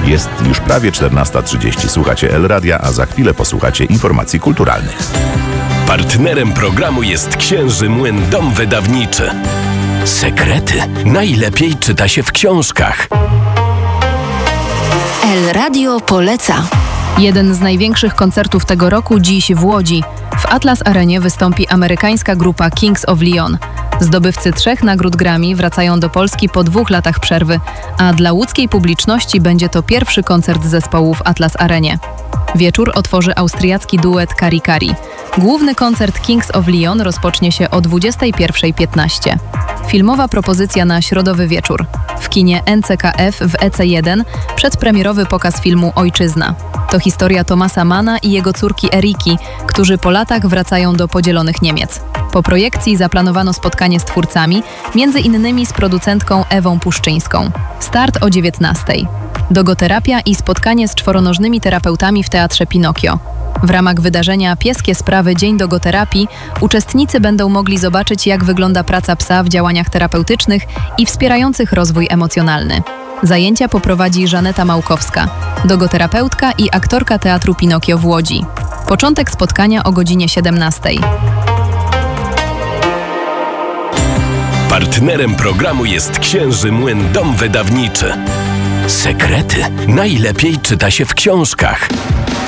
Jest już prawie 14:30. Słuchacie El Radia, a za chwilę posłuchacie informacji kulturalnych. Partnerem programu jest Księży Młyn Dom Wydawniczy. Sekrety najlepiej czyta się w książkach. El Radio poleca. Jeden z największych koncertów tego roku dziś w Łodzi. W Atlas Arenie wystąpi amerykańska grupa Kings of Leon. Zdobywcy 3 nagród Grammy wracają do Polski po 2 latach przerwy, a dla łódzkiej publiczności będzie to pierwszy koncert zespołu w Atlas Arenie. Wieczór otworzy austriacki duet Kari Kari. Główny koncert Kings of Leon rozpocznie się o 21:15. Filmowa propozycja na środowy wieczór. W kinie NCKF w EC1 przedpremierowy pokaz filmu Ojczyzna. To historia Thomasa Manna i jego córki Eriki, którzy po latach wracają do podzielonych Niemiec. Po projekcji zaplanowano spotkanie z twórcami, między innymi z producentką Ewą Puszczyńską. Start o 19:00. Dogoterapia i spotkanie z czworonożnymi terapeutami w Teatrze Pinokio. W ramach wydarzenia Pieskie Sprawy Dzień Dogoterapii uczestnicy będą mogli zobaczyć, jak wygląda praca psa w działaniach terapeutycznych i wspierających rozwój emocjonalny. Zajęcia poprowadzi Żaneta Małkowska, dogoterapeutka i aktorka Teatru Pinokio w Łodzi. Początek spotkania o godzinie 17:00. Partnerem programu jest Księży Młyn Dom Wydawniczy. Sekrety najlepiej czyta się w książkach.